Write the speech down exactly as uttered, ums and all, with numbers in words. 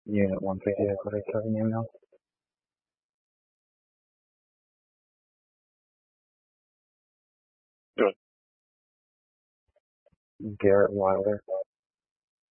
Unit one fifty, what is your name now? Good. Garrett Weiler.